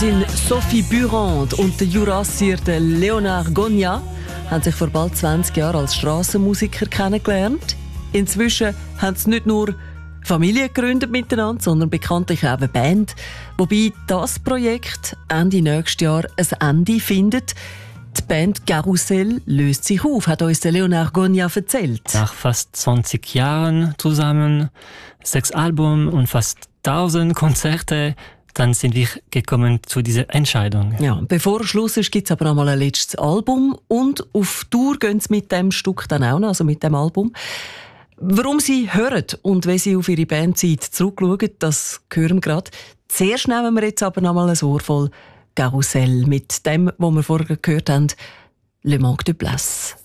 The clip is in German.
Französin Sophie Burand und der Jurassier Leonard Gogna haben sich vor bald 20 Jahren als Strassenmusiker kennengelernt. Inzwischen haben sie nicht nur Familie gegründet miteinander, sondern bekanntlich auch eine Band. Wobei das Projekt Ende nächstes Jahr ein Ende findet. Die Band Carousel löst sich auf, hat uns der Leonard Gogna erzählt. Nach fast 20 Jahren zusammen, 6 Alben und fast 1000 Konzerte, dann sind wir gekommen zu dieser Entscheidung. Ja, bevor Schluss ist, gibt es aber noch mal ein letztes Album. Und auf Tour gehen sie mit dem Stück dann auch noch, also mit dem Album. Warum sie hören und wie sie auf ihre Bandzeit zurückschauen, das hören wir gerade. Zuerst nehmen wir jetzt aber noch mal ein Ohr voll Carousel mit dem, was wir vorher gehört haben, Le Manque de Place.